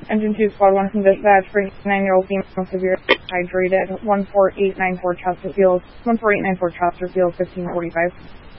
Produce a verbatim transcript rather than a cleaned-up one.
Engine two, Squad one from dispatch, bring nine-year-old female severe dehydrated, one four eight nine four Chesterfield, one four eight nine four Chesterfield, fifteen forty-five.